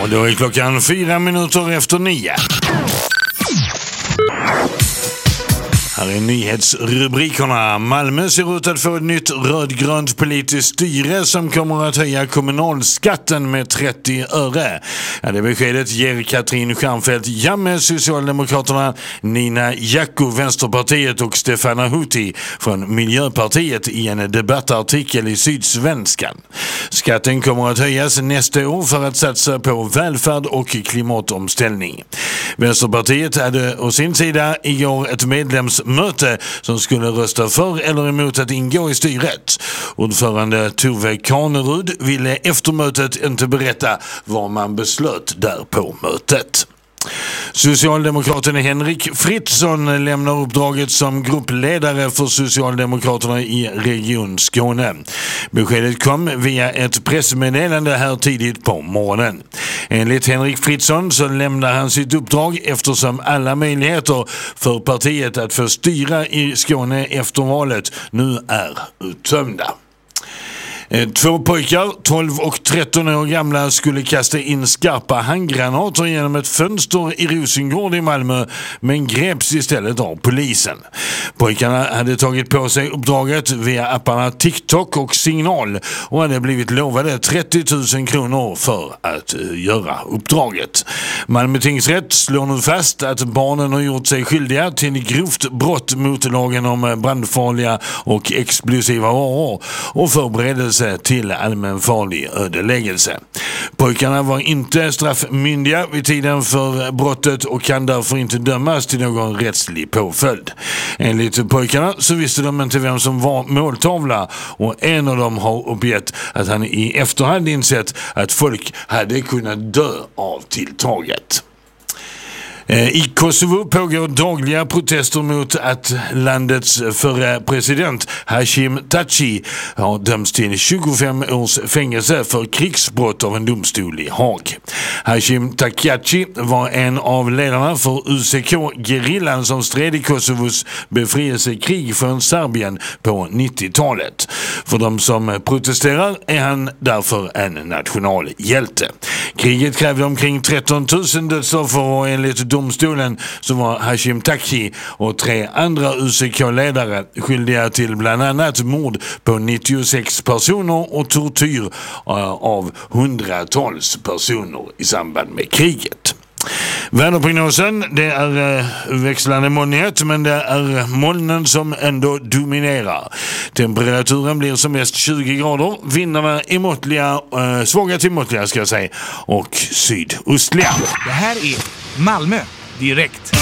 Och då är klockan 4 minuter efter 9. Här är nyhetsrubrikerna. Malmö ser ut att få ett nytt rödgrönt politiskt styre som kommer att höja kommunalskatten med 30 öre. Ja, det beskedet ger Katrin Stjernfeldt Jammeh, Socialdemokraterna, Nina Jacko, Vänsterpartiet och Stefana Huti från Miljöpartiet i en debattartikel i Sydsvenskan. Skatten kommer att höjas nästa år för att satsa på välfärd och klimatomställning. Vänsterpartiet hade å sin sida igår ett medlemsmöte som skulle rösta för eller emot att ingå i styret. Ordförande Tove Kanerud ville efter mötet inte berätta vad man beslöt där på mötet. Socialdemokraten Henrik Fritzson lämnar uppdraget som gruppledare för Socialdemokraterna i Region Skåne. Beskedet kom via ett pressmeddelande här tidigt på morgonen. Enligt Henrik Fritzson så lämnar han sitt uppdrag eftersom alla möjligheter för partiet att få styra i Skåne efter valet nu är uttömda. 2 pojkar, 12 och 13 år gamla, skulle kasta in skarpa handgranater genom ett fönster i Rosengård i Malmö, men greps istället av polisen. Pojkarna hade tagit på sig uppdraget via apparna TikTok och Signal och hade blivit lovade 30 000 kronor för att göra uppdraget. Malmö tingsrätt slår nu fast att barnen har gjort sig skyldiga till grovt brott mot lagen om brandfarliga och explosiva varor och förberedelse till allmänfarlig ödeläggelse. Pojkarna var inte straffmyndiga vid tiden för brottet och kan därför inte dömas till någon rättslig påföljd. Enligt pojkarna så visste de inte vem som var måltavla och en av dem har uppgett att han i efterhand insett att folk hade kunnat dö av tilltaget. I Kosovo pågår dagliga protester mot att landets förre president Hashim Thaçi har dömts till 25 års fängelse för krigsbrott av en domstol i Haag. Hashim Thaçi var en av ledarna för UCK-gerillan som stred i Kosovos befrielsekrig från Serbien på 90-talet. För de som protesterar är han därför en nationalhjälte. Kriget krävde omkring 13 000 dödsoffer och enligt domstolen så var Hashim Thaçi och 3 andra UCK-ledare skyldiga till bland annat mord på 96 personer och tortyr av hundratals personer i samband med kriget. Väderprognosen, det är växlande molnighet, men det är molnen som ändå dominerar. Temperaturen blir som mest 20 grader, vindarna är måttliga, svaga till måttliga ska jag säga, och sydostliga. Det här är Malmö direkt.